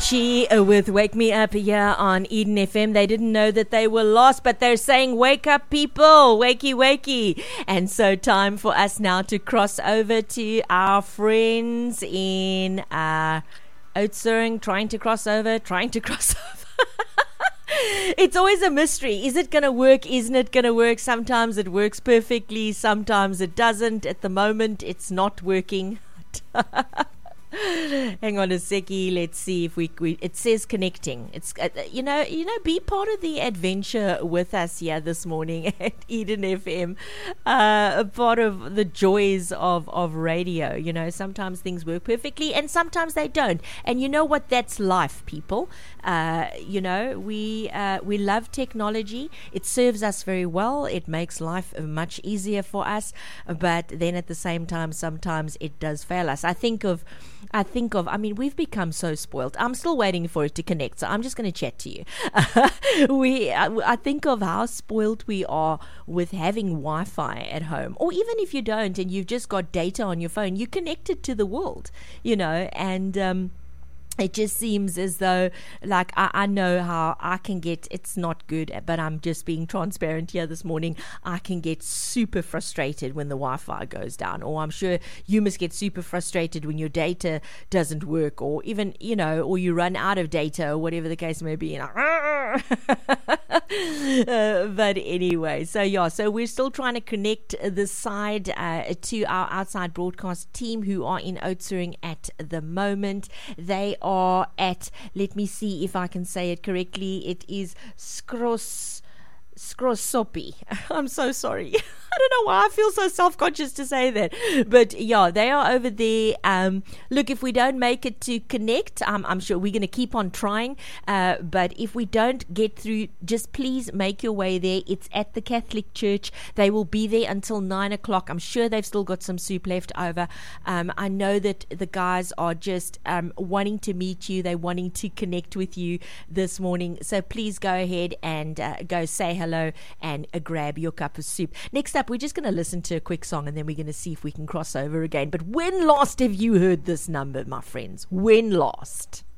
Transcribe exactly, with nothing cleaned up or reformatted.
Avicii uh, with Wake Me Up here on Eden F M. They didn't know that they were lost, but they're saying, wake up people, wakey, wakey. And so time for us now to cross over to our friends in uh, Oudtshoorn, trying to cross over, trying to cross over. It's always a mystery. Is it going to work? Isn't it going to work? Sometimes it works perfectly. Sometimes it doesn't. At the moment, it's not working. Hang on a seckie. Let's see if we, we it says connecting. It's uh, you know you know be part of the adventure with us here this morning at Eden F M. Uh, a part of the joys of of radio. You know, sometimes things work perfectly and sometimes they don't. And you know what? That's life, people. Uh, you know, we uh, we love technology. It serves us very well. It makes life much easier for us. But then at the same time, sometimes it does fail us. I think of I think of, I mean, we've become so spoiled. I'm still waiting for it to connect, so I'm just going to chat to you. we, I, I think of how spoiled we are with having Wi-Fi at home. Or even if you don't and you've just got data on your phone, you're connected to the world, you know, and um it just seems as though, like, I, I know how I can get, it's not good, but I'm just being transparent here this morning. I can get super frustrated when the Wi-Fi goes down, or I'm sure you must get super frustrated when your data doesn't work, or even, you know, or you run out of data, or whatever the case may be. uh, but anyway, so yeah, so we're still trying to connect the side uh, to our outside broadcast team who are in Oudtshoorn at the moment. They are are at, let me see if I can say it correctly, it is Skros Skrosopi. I'm so sorry. I don't know why I feel so self-conscious to say that. But yeah, they are over there. Um, look, if we don't make it to connect, um, I'm sure we're going to keep on trying. Uh, but if we don't get through, just please make your way there. It's at the Catholic Church. They will be there until nine o'clock. I'm sure they've still got some soup left over. Um, I know that the guys are just um, wanting to meet you. They're wanting to connect with you this morning. So please go ahead and uh, go say hello and uh, grab your cup of soup. Next up, we're just going to listen to a quick song and then we're going to see if we can cross over again. But when last have you heard this number, my friends? When last?